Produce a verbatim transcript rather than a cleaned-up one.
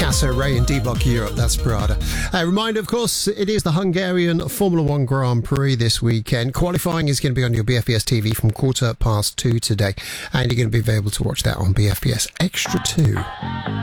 Picasso, Ray and D-Block Europe, that's Prada. A reminder, of course, it is the Hungarian Formula One Grand Prix this weekend. Qualifying is going to be on your B F B S T V from quarter past two today, and you're going to be able to watch that on B F B S Extra two.